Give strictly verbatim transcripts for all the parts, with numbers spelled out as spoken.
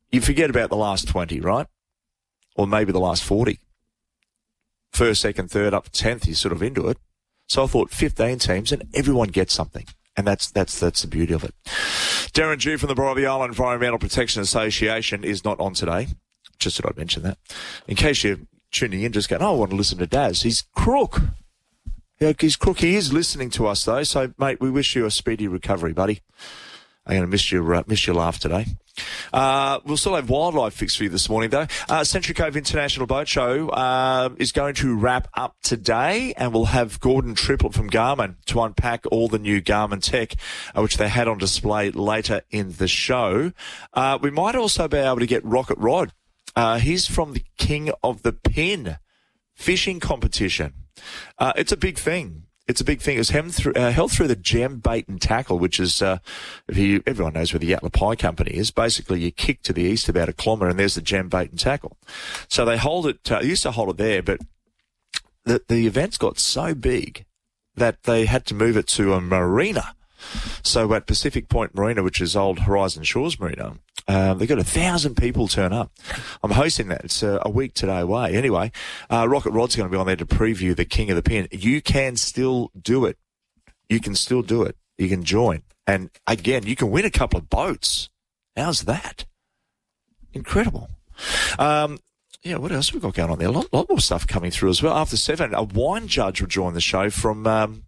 You forget about the last twenty, right? Or maybe the last forty. First, second, third, up to tenth, you're sort of into it. So I thought fifteen teams and everyone gets something. And that's that's that's the beauty of it. Darren Dew from the Bribie Island Environmental Protection Association is not on today. Just thought I'd mention that. In case you're tuning in, just going, oh, I want to listen to Daz. He's crook. Yeah, he's crook. He is listening to us, though. So, mate, we wish you a speedy recovery, buddy. I'm going to miss your, uh, miss your laugh today. Uh, we'll still have wildlife fix for you this morning, though. Uh, Century Cove International Boat Show uh, is going to wrap up today, and we'll have Gordon Triplett from Garmin to unpack all the new Garmin tech, uh, which they had on display later in the show. Uh, we might also be able to get Rocket Rod. Uh, he's from the King of the Pin fishing competition. Uh, it's a big thing. It's a big thing. It was held through, uh, held through the Gem Bait and Tackle, which is, uh, if you, everyone knows where the Yatala Pie Company is. Basically, you kick to the east about a kilometre and there's the Gem Bait and Tackle. So they hold it, uh, they used to hold it there, but the, the events got so big that they had to move it to a marina. So at Pacific Point Marina, which is old Horizon Shores Marina, um, they got a thousand people turn up. I'm hosting that. It's uh, a week today away. Anyway, uh, Rocket Rod's going to be on there to preview the King of the Pin. You can still do it. You can still do it. You can join. And again, you can win a couple of boats. How's that? Incredible. Um, yeah, what else have we got going on there? A lot, lot more stuff coming through as well. After seven, a wine judge will join the show from, um,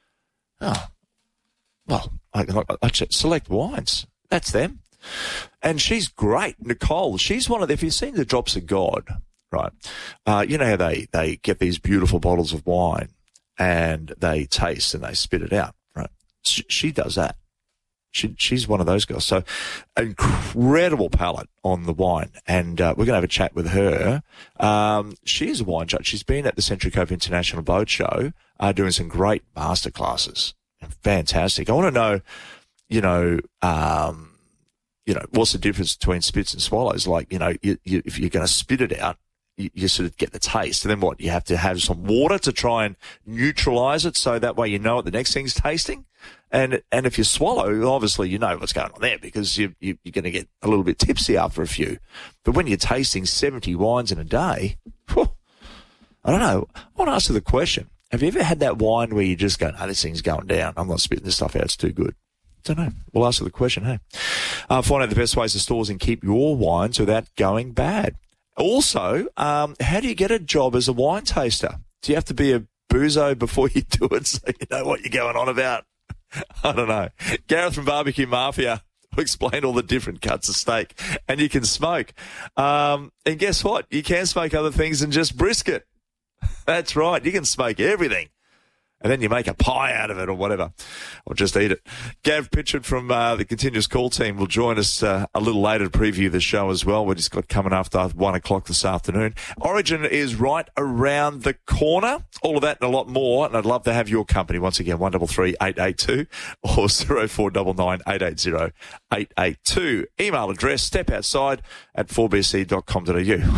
oh, well, I, I, I Select Wines. That's them. And she's great, Nicole. She's one of the, if you've seen the Drops of God, right, uh, you know how they, they get these beautiful bottles of wine and they taste and they spit it out, right? She, she does that. She, she's one of those girls. So incredible palate on the wine. And uh, we're going to have a chat with her. Um, she is a wine judge. She's been at the Century Cove International Boat Show uh, doing some great masterclasses. Fantastic. I want to know, you know, um, you know, what's the difference between spits and swallows? Like, you know, you, you, if you're going to spit it out, you, you sort of get the taste. And then what? You have to have some water to try and neutralize it so that way you know what the next thing's tasting. And and if you swallow, obviously you know what's going on there because you, you, you're going to get a little bit tipsy after a few. But when you're tasting seventy wines in a day, whew, I don't know. I want to ask you the question. Have you ever had that wine where you just go, no, this thing's going down. I'm not spitting this stuff out. It's too good. Don't know. We'll ask you the question, hey. Uh, find out the best ways to stores and keep your wines without going bad. Also, um, how do you get a job as a wine taster? Do you have to be a boozo before you do it so you know what you're going on about? I don't know. Gareth from Barbecue Mafia will explain all the different cuts of steak. And you can smoke. Um, and guess what? You can smoke other things than just brisket. That's right. You can smoke everything. And then you make a pie out of it or whatever. Or just eat it. Gav Pitchford from uh, the Continuous Call team will join us uh, a little later to preview the show as well. We've just got coming after one o'clock this afternoon. Origin is right around the corner. All of that and a lot more. And I'd love to have your company once again. one three three, eight eight two or zero four nine nine, eight eight zero, eight eight two. Email address, step outside at four b c dot com dot a u.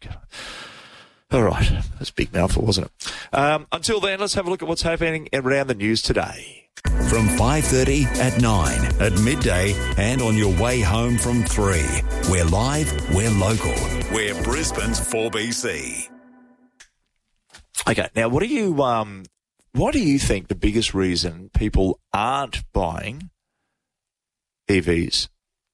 All right. That's a big mouthful, wasn't it? Um, until then, let's have a look at what's happening around the news today. From five thirty at nine, at midday, and on your way home from three. We're live, we're local. We're Brisbane's four B C. Okay. Now, what do you, um, what do you think the biggest reason people aren't buying E Vs?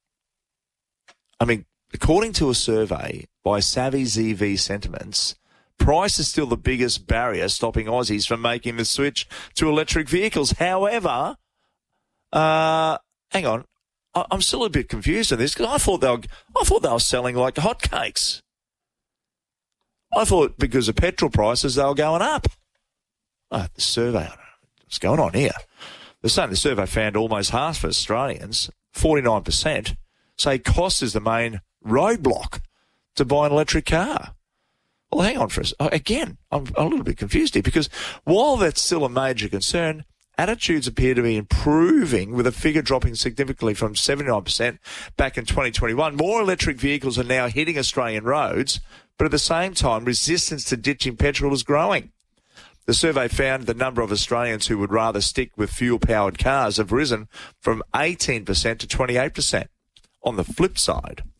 I mean, according to a survey by Savvy Z V Sentiments, price is still the biggest barrier stopping Aussies from making the switch to electric vehicles. However, uh, hang on, I, I'm still a bit confused on this because I thought they were, I thought they were selling like hotcakes. I thought because of petrol prices they were going up. Oh, the survey, I don't know what's going on here. They're saying the survey found almost half of Australians, forty-nine percent, say cost is the main roadblock to buy an electric car. Well, hang on for a second. Again, I'm a little bit confused here because while that's still a major concern, attitudes appear to be improving with a figure dropping significantly from seventy-nine percent back in twenty twenty-one. More electric vehicles are now hitting Australian roads, but at the same time, resistance to ditching petrol is growing. The survey found the number of Australians who would rather stick with fuel-powered cars have risen from eighteen percent to twenty-eight percent. On the flip side,